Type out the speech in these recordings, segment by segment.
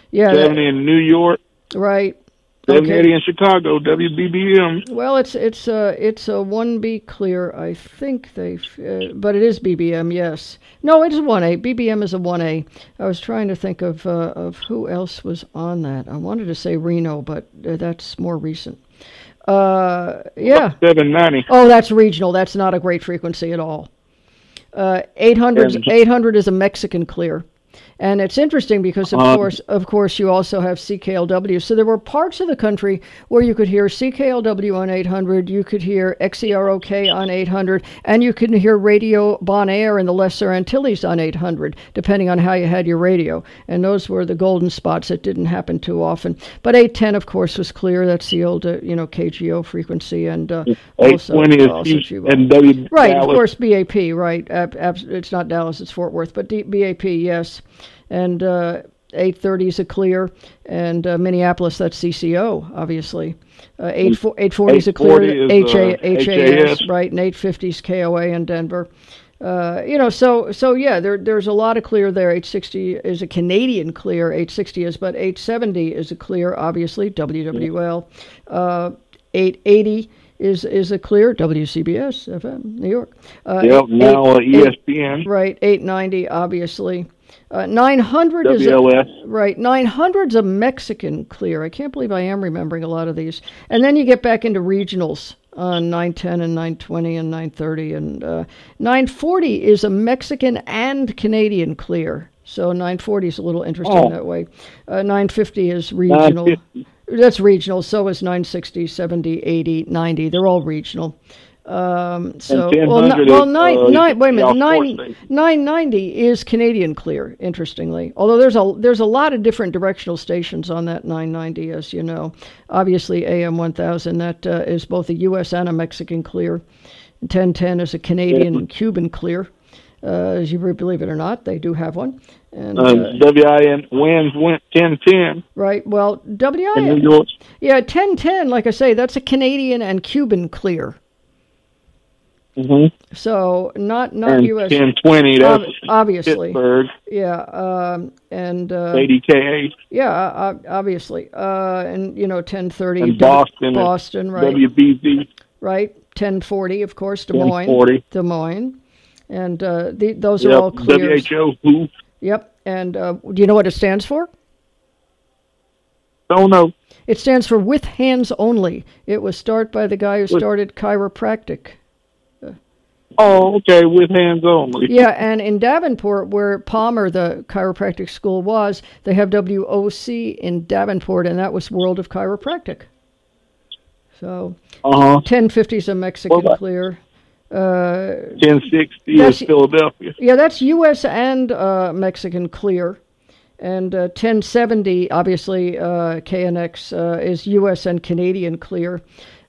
Yeah. 70 in New York. Right. 70 in Chicago, WBBM. Well, it's a 1B clear, I think but it is BBM, yes. No, it is 1A. BBM is a 1A. I was trying to think of who else was on that. I wanted to say Reno, but that's more recent. Yeah. 790. Oh, that's regional. That's not a great frequency at all. 800 is a Mexican clear. And it's interesting because, of course, you also have CKLW. So there were parts of the country where you could hear CKLW on 800, you could hear XEROK on 800, and you could hear Radio Bon Air in the Lesser Antilles on 800, depending on how you had your radio. And those were the golden spots that didn't happen too often. But 810, of course, was clear. That's the old, KGO frequency, and 820 is and W. Right, Dallas. Of course, BAP. Right, it's not Dallas, it's Fort Worth, but BAP, yes. And 830 is a clear, and Minneapolis, that's CCO, obviously. 840 is a clear, HAS, right, and 850 is KOA in Denver. So yeah, there's a lot of clear there. 860 is a Canadian clear, 860 is, but 870 is a clear, obviously, WWL. 880 is a clear, WCBS, FM, New York. ESPN. Right, 890, obviously. 900 WLS. Right. 900's a Mexican clear. I can't believe I am remembering a lot of these. And then you get back into regionals on 910 and 920 and 930. And 940 is a Mexican and Canadian clear. So 940 is a little interesting that way. 950 is regional. 950. That's regional. So is 960, 70, 80, 90. They're all regional. Wait a minute. 990 is Canadian clear. Interestingly, although there's a lot of different directional stations on that 990, as you know. Obviously, AM 1000 that is both a U.S. and a Mexican clear. 1010 is a Canadian and Cuban clear. As you believe it or not, they do have one. And WIN wins went 1010. Right. Well, WIN. In New York. Yeah, 1010. Like I say, that's a Canadian and Cuban clear. Mm-hmm. So not and U.S. 1020, that's obviously. Pittsburgh. Yeah, and 80K. Yeah, obviously, and 1030. And Boston, right? WBZ. Right, 1040, of course, Des Moines. 1040. And those are all clear. WHO. Yep, and do you know what it stands for? Don't know. It stands for With Hands Only. It was started by the guy who started chiropractic. Oh, okay, with hands only. Yeah, and in Davenport, where Palmer, the chiropractic school, was, they have WOC in Davenport, and that was World of Chiropractic. So 1050 is a Mexican clear. 1060 is Philadelphia. Yeah, that's U.S. and Mexican clear. And 1070, obviously, KNX is U.S. and Canadian clear.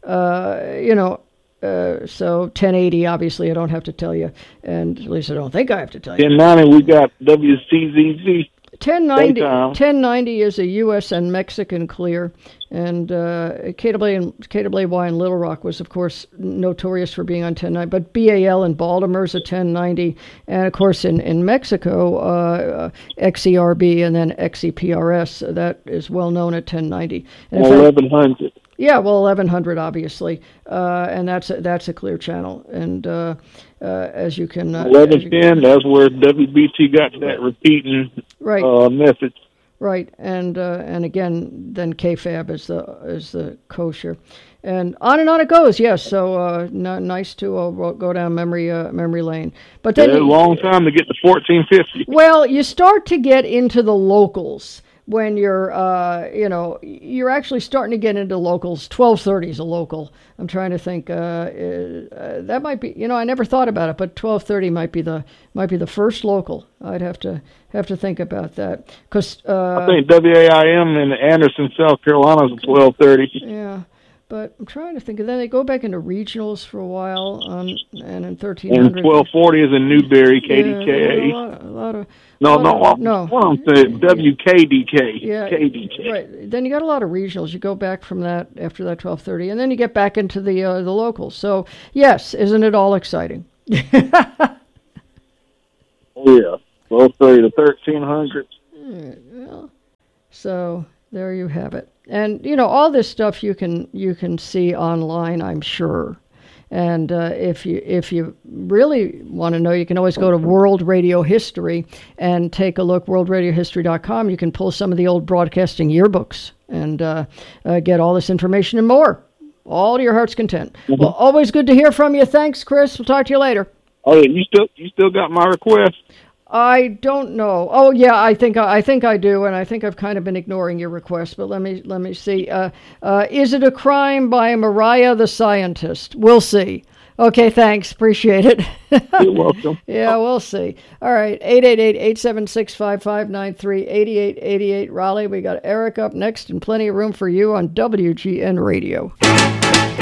So 1080, obviously, I don't have to tell you, and at least I don't think I have to tell you. 1090, we got WCZZ. 1090 is a U.S. and Mexican clear, and KWY in Little Rock was, of course, notorious for being on 1090, but BAL in Baltimore is a 1090, and of course in Mexico, XERB and then XEPRS, that is well known at 1090. And 1100. Yeah, well, 1100 obviously, and that's a clear channel, and as you can 1110, that's where WBT got that repeating message. Right, and again, then KFAB is the kosher, and on it goes. Yes, so nice to go down memory lane, but then a long time to get to 1450. Well, you start to get into the locals. When you're, you're actually starting to get into locals. 1230 is a local. I'm trying to think. That might be. I never thought about it, but 1230 might be the first local. I'd have to think about that because I think WAIM in Anderson, South Carolina is 1230. Yeah. But I'm trying to think. And then they go back into regionals for a while, and in 1300. And 1240 is in Newberry, KDKA. Yeah, a lot of. No. What I'm saying, WKDK. Yeah, KDK. Right. Then you got a lot of regionals. You go back from that after that 1230, and then you get back into the locals. So yes, isn't it all exciting? Oh yeah, 1230 to 1300. Well, So there you have it. And, all this stuff you can see online, I'm sure. And if you really want to know, you can always go to World Radio History and take a look, worldradiohistory.com. You can pull some of the old broadcasting yearbooks and get all this information and more, all to your heart's content. Mm-hmm. Well, always good to hear from you. Thanks, Chris. We'll talk to you later. Oh, yeah, you still got my request? I don't know. Oh, yeah, I think I do, and I think I've kind of been ignoring your request. But let me see. Is it a crime by Mariah the Scientist? We'll see. Okay, thanks. Appreciate it. You're welcome. Yeah, we'll see. All right, 888-876-5593, 8888 Raleigh. We got Eric up next, and plenty of room for you on WGN Radio.